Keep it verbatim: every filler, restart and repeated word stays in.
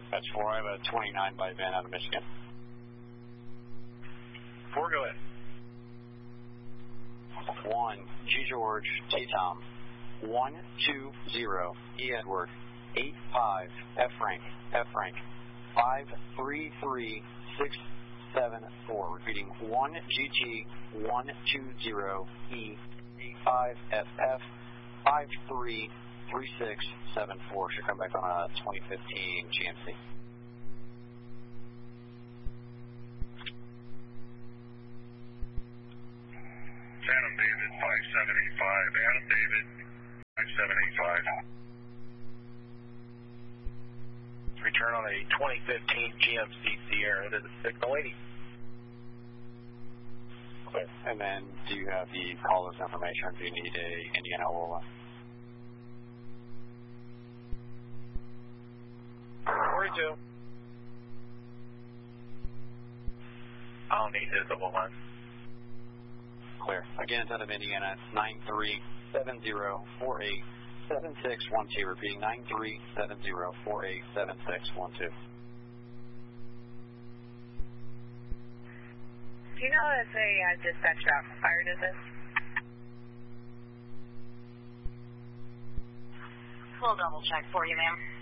That's four. I have a twenty-nine by van out of Michigan. Four, go ahead. One, G George, T Tom. One, two, zero, E Edward. Eight, five, F Frank, F Frank. Five, three, three, six, seven, four. Repeating, one, G G, one, two, zero, E. Eight, five, F F. Five, three, three, six, seven, four. Should come back on a twenty fifteen G M C. Adam David, five seven eight five. Adam David, five seven eight five. Return on a twenty fifteen G M C Sierra to the signal eighty. Clear. And then, do you have the caller's information, or do you need a Indiana Lola? forty-two. I don't need his double one. Clear. Again, it's out of Indiana. It's nine three seven zero four eight seven six one two. Repeating, nine three seven zero four eight seven six one two. Do you know if a uh, dispatch route fired is this? We'll double check for you, ma'am.